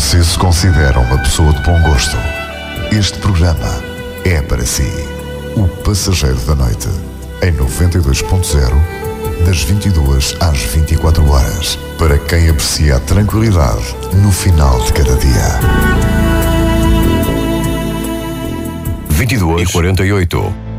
você se considera uma pessoa de bom gosto, este programa é para si. O Passageiro da Noite, em 92.0, das 22 às 24 horas, para quem aprecia a tranquilidade no final de cada dia. 22:48.